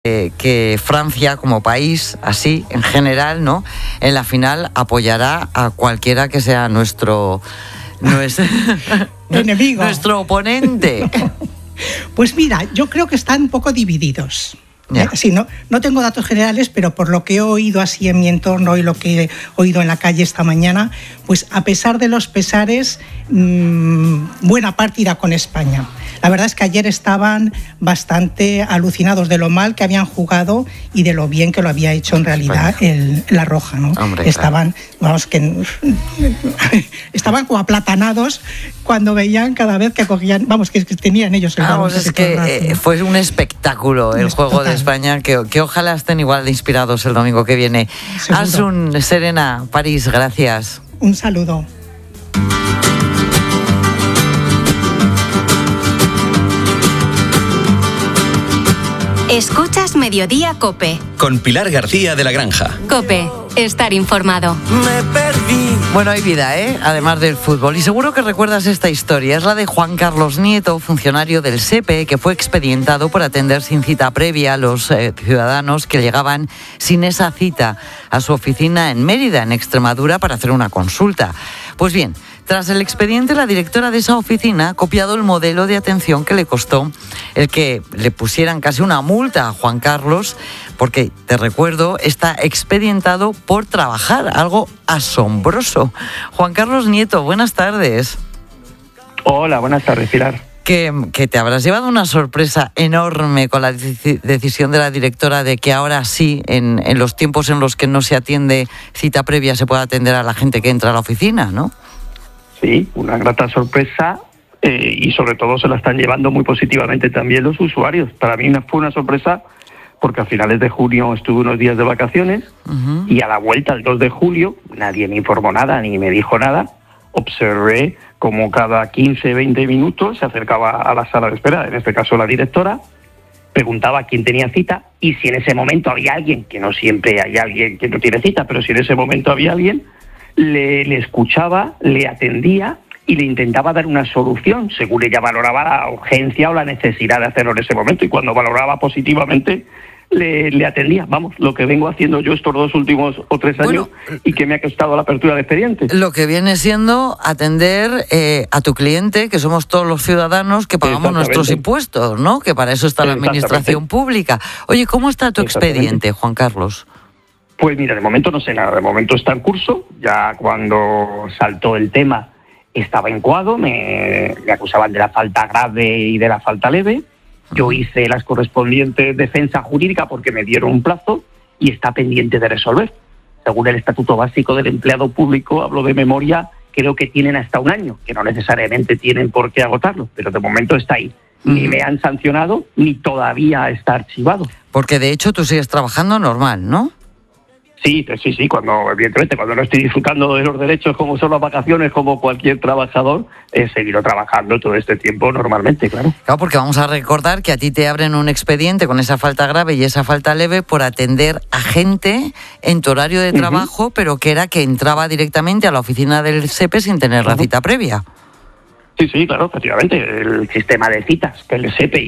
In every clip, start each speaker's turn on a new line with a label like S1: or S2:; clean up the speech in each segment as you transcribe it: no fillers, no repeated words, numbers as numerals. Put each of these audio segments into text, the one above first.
S1: que Francia como país, así en general, ¿no? En la final apoyará a cualquiera que sea nuestro
S2: enemigo,
S1: nuestro oponente.
S2: Pues mira, yo creo que están un poco divididos. Sí, no tengo datos generales, pero por lo que he oído así en mi entorno y lo que he oído en la calle esta mañana, pues a pesar de los pesares, buena parte irá con España. La verdad es que ayer estaban bastante alucinados de lo mal que habían jugado y de lo bien que lo había hecho en realidad la Roja, ¿no?
S1: Hombre,
S2: estaban, vamos, que estaban como aplatanados cuando veían cada vez que cogían, vamos, que tenían ellos el balón.
S1: Es que fue un espectáculo el juego de España, que ojalá estén igual de inspirados el domingo que viene.
S2: Seguro.
S1: Asun, Serena, París, gracias.
S2: Un saludo.
S3: Escuchas Mediodía COPE.
S4: Con Pilar García de la Granja.
S3: COPE, estar informado.
S5: Me perdí.
S1: Bueno, hay vida, además del fútbol. Y seguro que recuerdas esta historia. Es la de Juan Carlos Nieto, funcionario del SEPE, que fue expedientado por atender sin cita previa a los ciudadanos que llegaban sin esa cita a su oficina en Mérida, en Extremadura, para hacer una consulta. Pues bien, tras el expediente, la directora de esa oficina ha copiado el modelo de atención que le costó el que le pusieran casi una multa a Juan Carlos, porque, te recuerdo, está expedientado por trabajar, algo asombroso. Juan Carlos Nieto, buenas tardes.
S6: Hola, buenas tardes, Pilar.
S1: Que te habrás llevado una sorpresa enorme con la decisión de la directora de que ahora sí, en los tiempos en los que no se atiende cita previa, se pueda atender a la gente que entra a la oficina, ¿no?
S6: Sí, una grata sorpresa y sobre todo se la están llevando muy positivamente también los usuarios. Para mí fue una sorpresa porque a finales de junio estuve unos días de vacaciones y a la vuelta, el 2 de julio, nadie me informó nada ni me dijo nada. Observé como cada 15, 20 minutos se acercaba a la sala de espera, en este caso la directora, preguntaba quién tenía cita y si en ese momento había alguien, que no siempre hay alguien que no tiene cita, pero si en ese momento había alguien, le escuchaba, le atendía y le intentaba dar una solución, según ella valoraba la urgencia o la necesidad de hacerlo en ese momento, y cuando valoraba positivamente le atendía. Vamos, lo que vengo haciendo yo estos 2 últimos o 3 años y que me ha costado la apertura de expedientes.
S1: Lo que viene siendo atender a tu cliente, que somos todos los ciudadanos que pagamos nuestros impuestos, ¿no? Que para eso está la administración pública. Oye, ¿cómo está tu expediente, Juan Carlos?
S6: Pues mira, de momento no sé nada, de momento está en curso. Ya cuando saltó el tema estaba incoado, me acusaban de la falta grave y de la falta leve. Yo hice las correspondientes defensa jurídica porque me dieron un plazo y está pendiente de resolver. Según el Estatuto Básico del Empleado Público, hablo de memoria, creo que tienen hasta 1 año, que no necesariamente tienen por qué agotarlo, pero de momento está ahí. Ni me han sancionado, ni todavía está archivado.
S1: Porque de hecho tú sigues trabajando normal, ¿no?
S6: Sí, evidentemente, cuando no estoy disfrutando de los derechos como son las vacaciones, como cualquier trabajador, he seguido trabajando todo este tiempo normalmente, claro.
S1: Claro, porque vamos a recordar que a ti te abren un expediente con esa falta grave y esa falta leve por atender a gente en tu horario de trabajo, pero que entraba directamente a la oficina del SEPE sin tener la cita previa.
S6: Sí, claro, efectivamente. El sistema de citas que el SEPE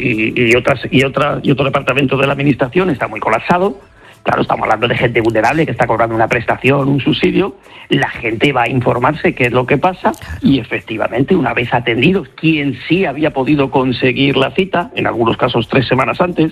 S6: y otro departamento de la administración está muy colapsado. Claro, estamos hablando de gente vulnerable que está cobrando una prestación, un subsidio. La gente va a informarse qué es lo que pasa y efectivamente, una vez atendidos, quien sí había podido conseguir la cita, en algunos casos 3 semanas antes,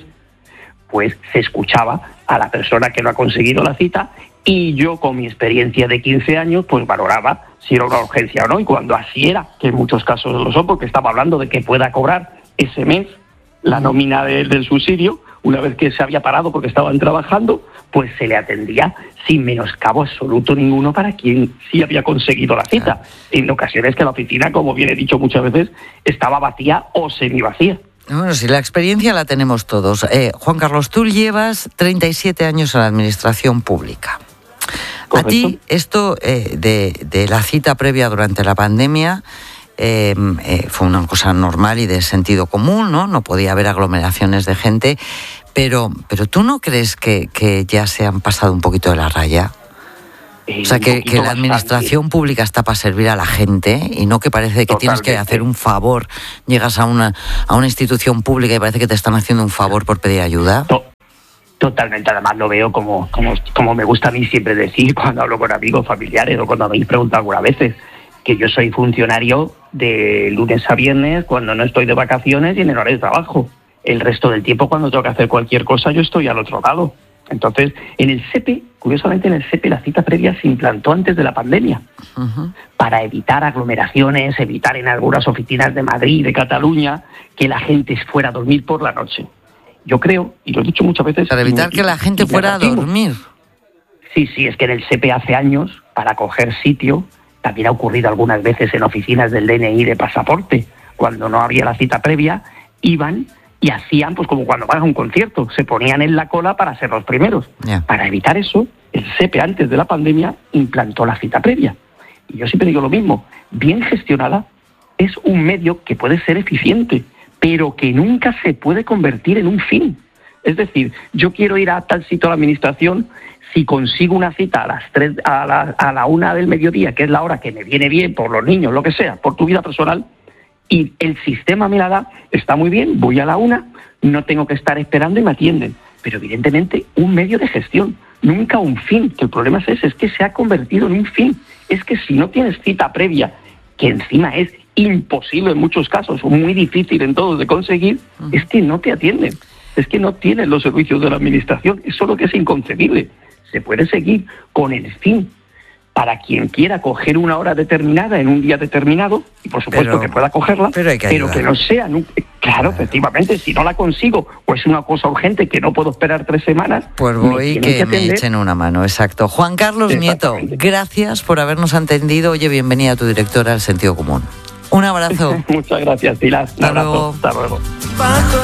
S6: pues se escuchaba a la persona que no ha conseguido la cita y yo, con mi experiencia de 15 años, pues valoraba si era una urgencia o no. Y cuando así era, que en muchos casos lo son, porque estaba hablando de que pueda cobrar ese mes la nómina del subsidio, una vez que se había parado porque estaban trabajando, pues se le atendía sin menoscabo absoluto ninguno para quien sí había conseguido la cita. En ocasiones que la oficina, como bien he dicho muchas veces, estaba vacía o semivacía.
S1: Bueno, sí, la experiencia la tenemos todos. Juan Carlos, tú llevas 37 años en la administración pública.
S6: ¿Correcto?
S1: A ti esto de la cita previa durante la pandemia fue una cosa normal y de sentido común, ¿no? No podía haber aglomeraciones de gente, pero ¿tú no crees que ya se han pasado un poquito de la raya? O sea, que la administración pública está para servir a la gente y no que parece que tienes que hacer un favor. Llegas a una institución pública y parece que te están haciendo un favor por pedir ayuda.
S6: Totalmente, además lo veo como me gusta a mí siempre decir cuando hablo con amigos, familiares o cuando me habéis preguntado algunas veces, que yo soy funcionario de lunes a viernes cuando no estoy de vacaciones y en el horario de trabajo. El resto del tiempo, cuando tengo que hacer cualquier cosa, yo estoy al otro lado. Entonces, en el SEPE, curiosamente en el SEPE la cita previa se implantó antes de la pandemia, para evitar aglomeraciones, evitar en algunas oficinas de Madrid, de Cataluña, que la gente fuera a dormir por la noche. Yo creo, y lo he dicho muchas veces...
S1: Para evitar que la gente fuera a dormir.
S6: Sí, es que en el SEPE hace años, para coger sitio, también ha ocurrido algunas veces en oficinas del DNI de pasaporte, cuando no había la cita previa, iban... y hacían, pues como cuando vas a un concierto, se ponían en la cola para ser los primeros. Para evitar eso, el SEPE antes de la pandemia implantó la cita previa. Y yo siempre digo lo mismo, bien gestionada es un medio que puede ser eficiente, pero que nunca se puede convertir en un fin. Es decir, yo quiero ir a tal sitio a la administración, si consigo una cita a las 3, a la 1 del mediodía, que es la hora que me viene bien por los niños, lo que sea, por tu vida personal, y el sistema me la da, está muy bien, voy a la 1, no tengo que estar esperando y me atienden. Pero evidentemente un medio de gestión, nunca un fin, que el problema es ese, es que se ha convertido en un fin. Es que si no tienes cita previa, que encima es imposible en muchos casos, o muy difícil en todos de conseguir, es que no te atienden, es que no tienes los servicios de la administración, eso es lo que es inconcebible. Se puede seguir con el fin, para quien quiera coger una hora determinada en un día determinado, y por supuesto que pueda cogerla, pero que no sea... Claro, efectivamente, si no la consigo o es una cosa urgente que no puedo esperar 3 semanas...
S1: Pues voy que me echen una mano, exacto. Juan Carlos Nieto, gracias por habernos atendido. Oye, bienvenida a tu directora al Sentido Común. Un abrazo.
S6: Muchas gracias, Pilar. Un abrazo. Hasta luego.